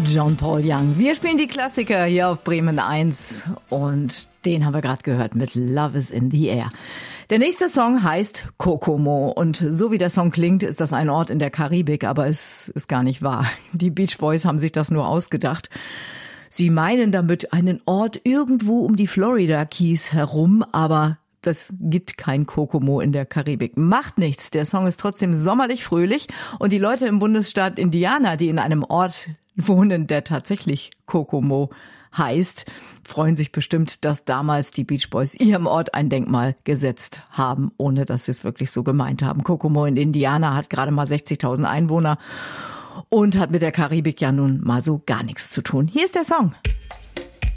John Paul Young. Wir spielen die Klassiker hier auf Bremen 1 und den haben wir gerade gehört mit Love is in the Air. Der nächste Song heißt Kokomo und so wie der Song klingt, ist das ein Ort in der Karibik, aber es ist gar nicht wahr. Die Beach Boys haben sich das nur ausgedacht. Sie meinen damit einen Ort irgendwo um die Florida Keys herum, aber das gibt kein Kokomo in der Karibik. Macht nichts, der Song ist trotzdem sommerlich fröhlich und die Leute im Bundesstaat Indiana, die in einem Ort wohnen, der tatsächlich Kokomo heißt, freuen sich bestimmt, dass damals die Beach Boys ihrem Ort ein Denkmal gesetzt haben, ohne dass sie es wirklich so gemeint haben. Kokomo in Indiana hat gerade mal 60.000 Einwohner und hat mit der Karibik ja nun mal so gar nichts zu tun. Hier ist der Song.